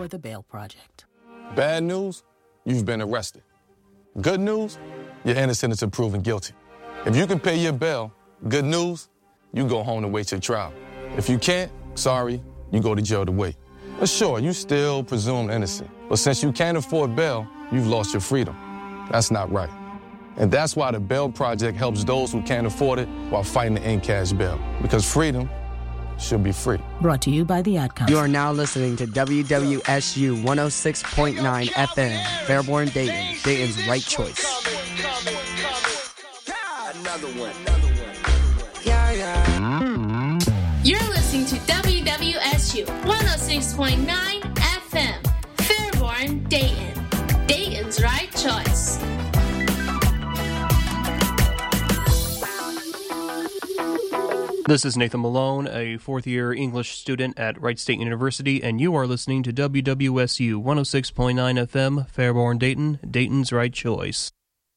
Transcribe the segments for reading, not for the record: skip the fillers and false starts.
or the Bail Project. Bad news, you've been arrested. Good news, you're innocent until proven guilty. If you can pay your bail, good news, you go home to wait your trial. If you can't, sorry, you go to jail to wait. But sure, you still presumed innocent. But since you can't afford bail, you've lost your freedom. That's not right. And that's why the Bail Project helps those who can't afford it while fighting to end cash bail. Because freedom should be free. Brought to you by the Ad Council. You are now listening to WWSU 106.9 FM, Fairborn, Dayton. Dayton's right choice. Another one. Yeah, yeah. You're listening to WWSU 106.9 FM, Fairborn, Dayton. Dayton's right choice. This is Nathan Malone, a fourth-year English student at Wright State University, and you are listening to WWSU 106.9 FM, Fairborn, Dayton, Dayton's right choice.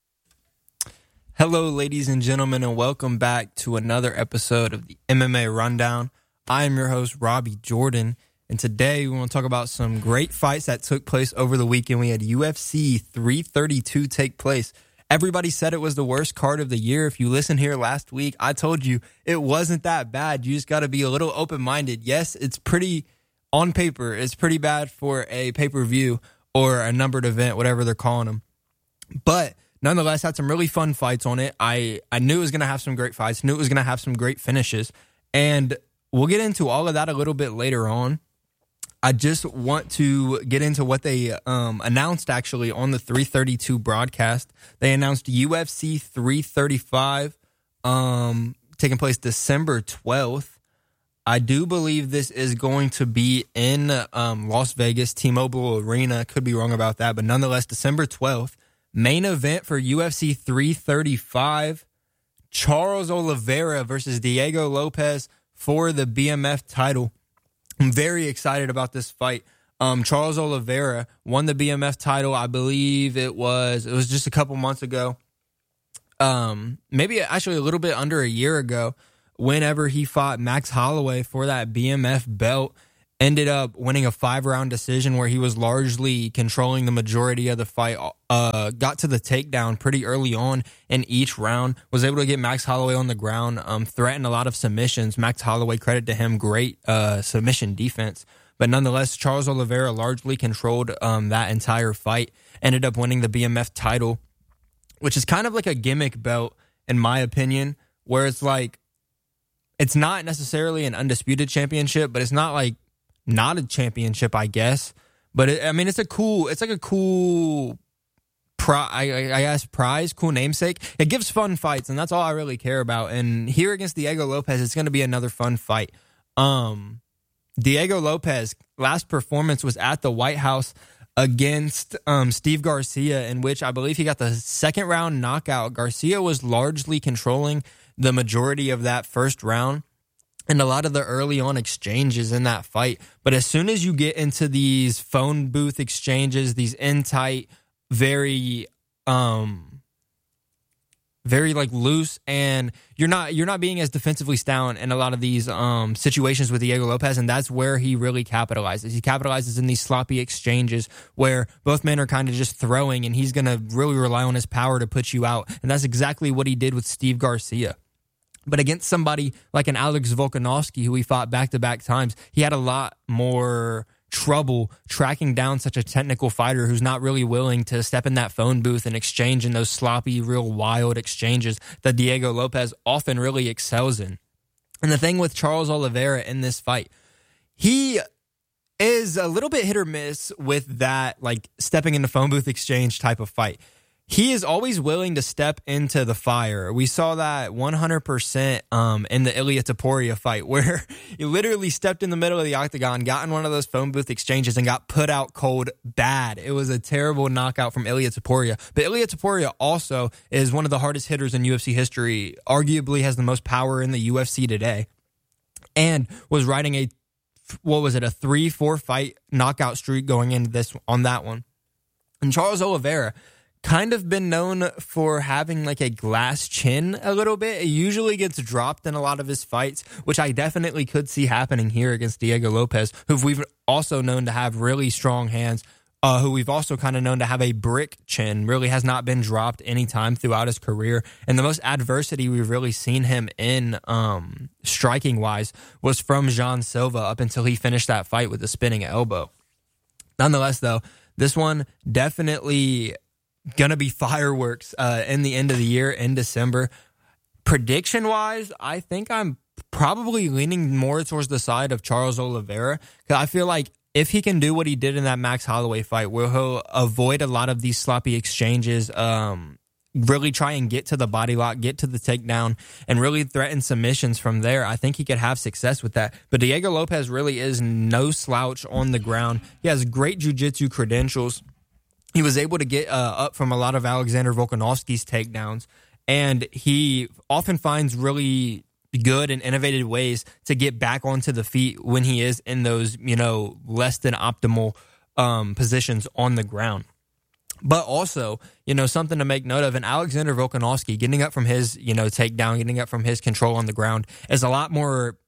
Hello, ladies and gentlemen, and welcome back to another episode of the MMA Rundown. I am your host, Robbie Jordan, and today we want to talk about some great fights that took place over the weekend. We had UFC 332 take place. Everybody said it was the worst card of the year. If you listened here last week, I told you it wasn't that bad. You just got to be a little open-minded. Yes, it's pretty, on paper, it's pretty bad for a pay-per-view or a numbered event, whatever they're calling them. But nonetheless, had some really fun fights on it. I knew it was going to have some great fights, knew it was going to have some great finishes, and we'll get into all of that a little bit later on. I just want to get into what they announced, actually, on the 332 broadcast. They announced UFC 335 taking place December 12th. I do believe this is going to be in Las Vegas, T-Mobile Arena. Could be wrong about that, but nonetheless, December 12th. Main event for UFC 335, Charles Oliveira versus Diego Lopez for the BMF title. I'm very excited about this fight. Charles Oliveira won the BMF title. I believe it was just a couple months ago. Maybe actually a little bit under a year ago, whenever he fought Max Holloway for that BMF belt. Ended up winning a 5-round decision where he was largely controlling the majority of the fight. Got to the takedown pretty early on in each round. Was able to get Max Holloway on the ground. Threatened a lot of submissions. Max Holloway, credit to him, great submission defense. But nonetheless, Charles Oliveira largely controlled that entire fight. Ended up winning the BMF title, which is kind of like a gimmick belt, in my opinion, where it's like, it's not necessarily an undisputed championship, but it's not like not a championship, I guess. But it's like a cool prize, cool namesake. It gives fun fights, and that's all I really care about. And here against Diego Lopez, it's going to be another fun fight. Diego Lopez, last performance was at the White House against Steve Garcia, in which I believe he got the second round knockout. Garcia was largely controlling the majority of that first round and a lot of the early on exchanges in that fight. But as soon as you get into these phone booth exchanges, these in-tight, very like loose, and you're not being as defensively stout in a lot of these situations with Diego Lopez, and that's where he really capitalizes. He capitalizes in these sloppy exchanges where both men are kind of just throwing, and he's going to really rely on his power to put you out. And that's exactly what he did with Steve Garcia. But against somebody like an Alex Volkanovski, who he fought back-to-back times, he had a lot more trouble tracking down such a technical fighter who's not really willing to step in that phone booth and exchange in those sloppy, real wild exchanges that Diego Lopez often really excels in. And the thing with Charles Oliveira in this fight, he is a little bit hit or miss with that, like, stepping in the phone booth exchange type of fight. He is always willing to step into the fire. We saw that 100% in the Ilia Topuria fight, where he literally stepped in the middle of the octagon, got in one of those phone booth exchanges, and got put out cold bad. It was a terrible knockout from Ilia Topuria. But Ilia Topuria also is one of the hardest hitters in UFC history, arguably has the most power in the UFC today, and was riding a 3-4 fight knockout streak going into this on that one. And Charles Oliveira kind of been known for having like a glass chin a little bit. It usually gets dropped in a lot of his fights, which I definitely could see happening here against Diego Lopez, who we've also known to have really strong hands, who we've also kind of known to have a brick chin, really has not been dropped any time throughout his career. And the most adversity we've really seen him in, striking-wise, was from Jean Silva up until he finished that fight with a spinning elbow. Nonetheless, though, this one definitely going to be fireworks in the end of the year in December. Prediction-wise, I think I'm probably leaning more towards the side of Charles Oliveira, because I feel like if he can do what he did in that Max Holloway fight, where he'll avoid a lot of these sloppy exchanges, really try and get to the body lock, get to the takedown, and really threaten submissions from there, I think he could have success with that. But Diego Lopez really is no slouch on the ground. He has great jiu-jitsu credentials. He was able to get up from a lot of Alexander Volkanovski's takedowns, and he often finds really good and innovative ways to get back onto the feet when he is in those, less than optimal positions on the ground. But also, something to make note of, and Alexander Volkanovski getting up from his, takedown, getting up from his control on the ground is a lot more,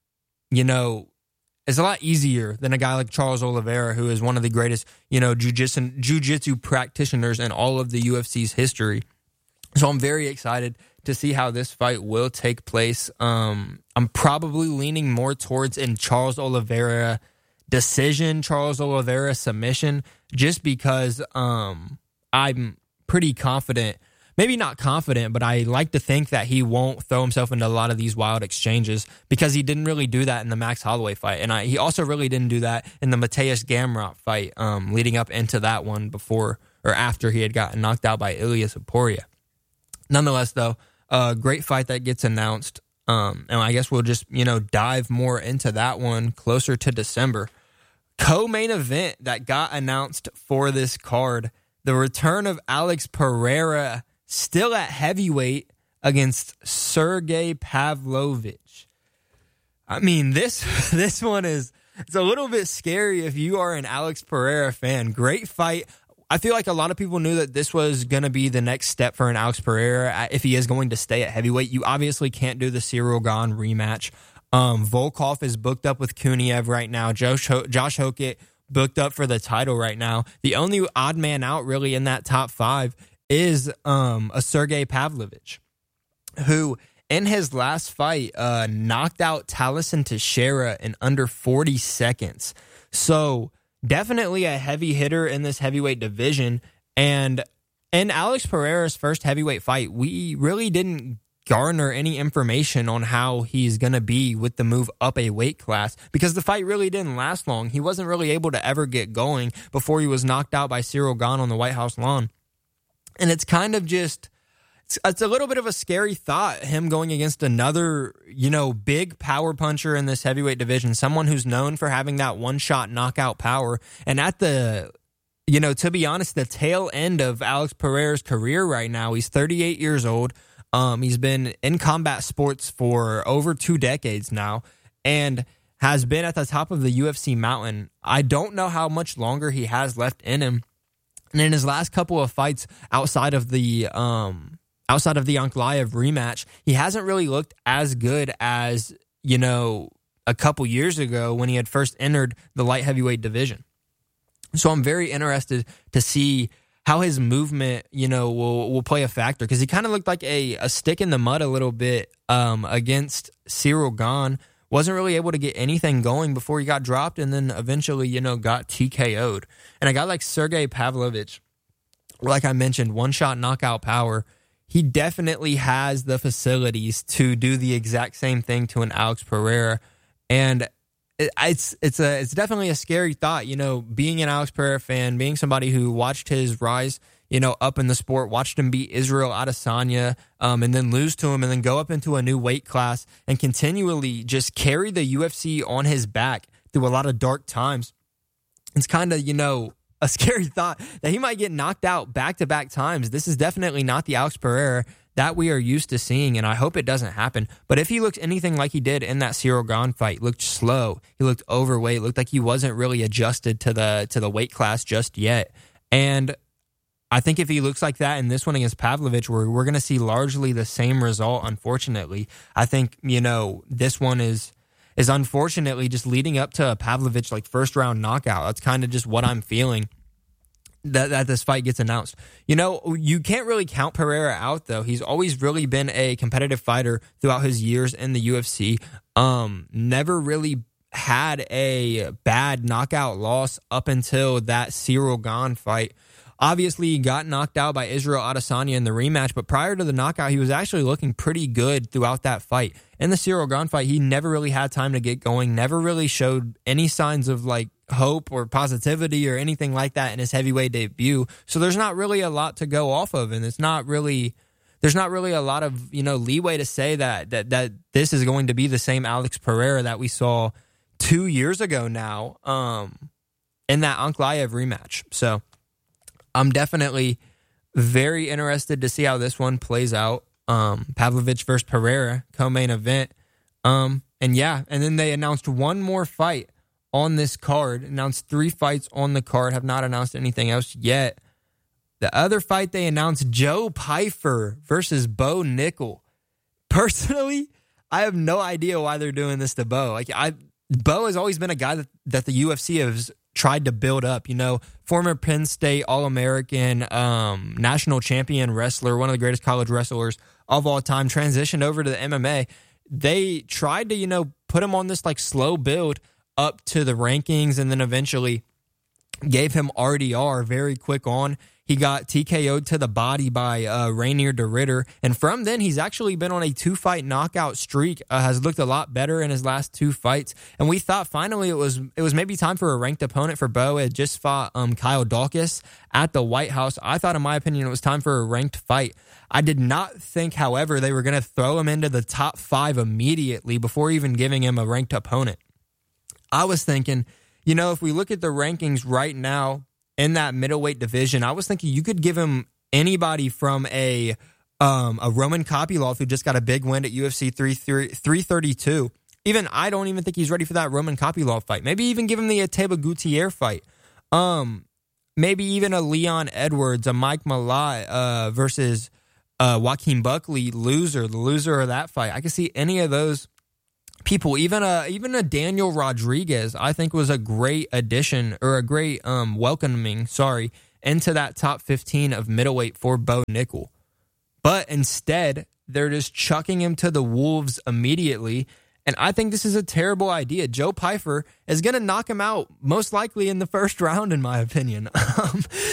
is a lot easier than a guy like Charles Oliveira, who is one of the greatest, jiu-jitsu practitioners in all of the UFC's history. So I'm very excited to see how this fight will take place. I'm probably leaning more towards in Charles Oliveira decision, Charles Oliveira submission, just because I'm pretty confident. Maybe not confident, but I like to think that he won't throw himself into a lot of these wild exchanges, because he didn't really do that in the Max Holloway fight. And he also really didn't do that in the Mateus Gamrot fight leading up into that one before or after he had gotten knocked out by Ilyas Topuria. Nonetheless, though, great fight that gets announced. And I guess we'll just, dive more into that one closer to December. Co-main event that got announced for this card, the return of Alex Pereira, still at heavyweight, against Sergey Pavlovich. I mean, this one it's a little bit scary if you are an Alex Pereira fan. Great fight. I feel like a lot of people knew that this was going to be the next step for an Alex Pereira if he is going to stay at heavyweight. You obviously can't do the Cyril Gane rematch. Volkov is booked up with Kuniev right now. Josh Hokett booked up for the title right now. The only odd man out really in that top five is a Sergey Pavlovich, who in his last fight knocked out Talison Teixeira in under 40 seconds. So definitely a heavy hitter in this heavyweight division. And in Alex Pereira's first heavyweight fight, we really didn't garner any information on how he's going to be with the move up a weight class, because the fight really didn't last long. He wasn't really able to ever get going before he was knocked out by Cyril Gane on the White House lawn. And it's kind of just, it's a little bit of a scary thought, him going against another, big power puncher in this heavyweight division, someone who's known for having that one-shot knockout power. And at the, to be honest, the tail end of Alex Pereira's career right now, he's 38 years old. He's been in combat sports for over 2 decades now and has been at the top of the UFC mountain. I don't know how much longer he has left in him. And in his last couple of fights outside of the Ankalaev rematch, he hasn't really looked as good as, a couple years ago when he had first entered the light heavyweight division. So I'm very interested to see how his movement, will play a factor, because he kind of looked like a stick in the mud a little bit against Cyril Gane. Wasn't really able to get anything going before he got dropped, and then eventually, got TKO'd. And a guy like Sergey Pavlovich, like I mentioned, one-shot knockout power, he definitely has the facilities to do the exact same thing to an Alex Pereira. And it's definitely a scary thought, being an Alex Pereira fan, being somebody who watched his rise, up in the sport, watched him beat Israel Adesanya, and then lose to him, and then go up into a new weight class and continually just carry the UFC on his back through a lot of dark times. It's kind of, a scary thought that he might get knocked out back-to-back times. This is definitely not the Alex Pereira that we are used to seeing, and I hope it doesn't happen. But if he looks anything like he did in that Cyril Gane fight, looked slow, he looked overweight, looked like he wasn't really adjusted to the weight class just yet. And I think if he looks like that in this one against Pavlovich, we're going to see largely the same result, unfortunately. I think, this one is unfortunately just leading up to a Pavlovich like first round knockout. That's kind of just what I'm feeling that this fight gets announced. You can't really count Pereira out, though. He's always really been a competitive fighter throughout his years in the UFC. Never really had a bad knockout loss up until that Ciryl Gane fight. Obviously, he got knocked out by Israel Adesanya in the rematch, but prior to the knockout, he was actually looking pretty good throughout that fight. In the Ciryl Gane fight, he never really had time to get going, never really showed any signs of like hope or positivity or anything like that in his heavyweight debut. So there's not really a lot to go off of, and there's not really a lot of leeway to say that this is going to be the same Alex Pereira that we saw 2 years ago now in that Ankalaev rematch. So I'm definitely very interested to see how this one plays out. Pavlovich versus Pereira, co-main event. And then they announced one more fight on this card, announced 3 fights on the card, have not announced anything else yet. The other fight they announced, Joe Pyfer versus Bo Nickel. Personally, I have no idea why they're doing this to Bo. Bo has always been a guy that the UFC has tried to build up. Former Penn State All-American, national champion wrestler, one of the greatest college wrestlers of all time, transitioned over to the MMA. They tried to, put him on this like slow build up to the rankings, and then eventually gave him RDR very quick on. He got TKO'd to the body by Rainier de Ritter. And from then, he's actually been on a 2-fight knockout streak, has looked a lot better in his last 2 fights. And we thought finally it was maybe time for a ranked opponent for Bo. It had just fought Kyle Dawkins at the White House. I thought, in my opinion, it was time for a ranked fight. I did not think, however, they were going to throw him into the top 5 immediately before even giving him a ranked opponent. I was thinking, if we look at the rankings right now, in that middleweight division, I was thinking you could give him anybody from a Roman Kopylov, who just got a big win at UFC 332. I don't even think he's ready for that Roman Kopylov fight. Maybe even give him the Ateba Gutierrez fight. Maybe even a Leon Edwards, a Mike Malai versus Joaquin Buckley, the loser of that fight. I could see any of those people, even a Daniel Rodriguez, I think was a great addition, or a great welcoming, into that top 15 of middleweight for Bo Nickel. But instead, they're just chucking him to the wolves immediately, and I think this is a terrible idea. Joe Pyfer is going to knock him out, most likely in the first round, in my opinion.